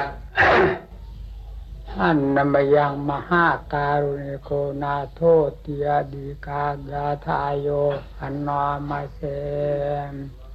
อันนมยังมหาการุณิโกนาโทติยดีกากาทายโยอันนอมาเสม